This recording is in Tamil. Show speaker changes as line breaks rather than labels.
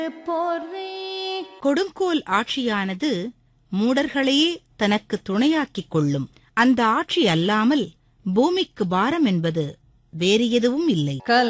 கொடுங்கோல் ஆட்சியானது மூடர்களையே தனக்கு துணையாக்கிக் கொள்ளும். அந்த ஆட்சி அல்லாமல் பூமிக்கு பாரம் என்பது வேறு எதுவும் இல்லை.